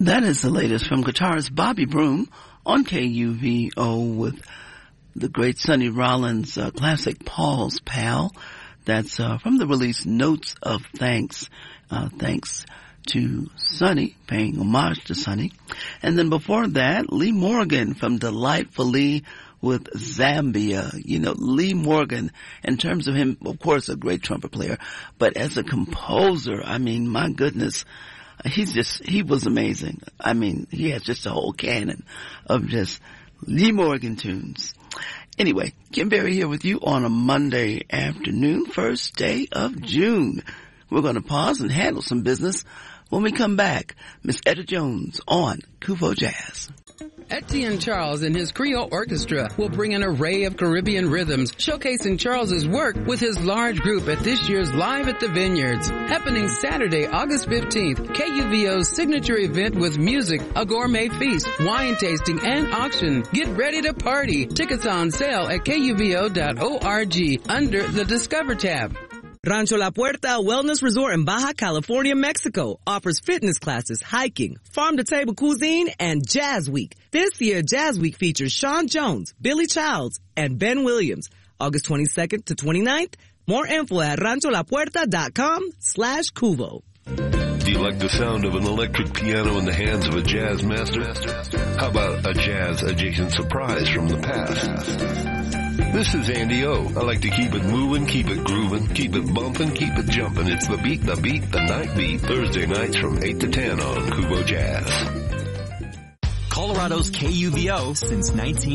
That is the latest from guitarist Bobby Broom on KUVO with the great Sonny Rollins' classic Paul's Pal. That's from the release Notes of Thanks. Thanks to Sonny, paying homage to Sonny. And then before that, Lee Morgan from Delightfully with Zambia. You know, Lee Morgan, in terms of him, of course, a great trumpet player, but as a composer, I mean, my goodness, he was amazing. I mean, he has just a whole canon of just Lee Morgan tunes. Anyway, Kim Berry here with you on a Monday afternoon, first day of June. We're going to pause and handle some business when we come back. Miss Etta Jones on KUVO Jazz. Etienne Charles and his Creole Orchestra will bring an array of Caribbean rhythms, showcasing Charles's work with his large group at this year's Live at the Vineyards, happening Saturday, August 15th. KUVO's signature event with music, a gourmet feast, wine tasting, and auction. Get ready to party. Tickets on sale at KUVO.org under the Discover tab. Rancho La Puerta Wellness Resort in Baja California, Mexico offers fitness classes, hiking, farm-to-table cuisine, and Jazz Week. This year, Jazz Week features Sean Jones, Billy Childs, and Ben Williams, August 22nd to 29th. More info at rancholapuerta.com/Cuvo. Do you like the sound of an electric piano in the hands of a jazz master? How about a jazz-adjacent surprise from the past? This is Andy O. I like to keep it moving, keep it grooving, keep it bumping, keep it jumping. It's the beat, the night beat, Thursday nights from 8 to 10 on KUVO Jazz. Colorado's KUVO since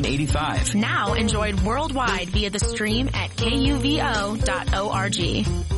1985. Now enjoyed worldwide via the stream at KUVO.org.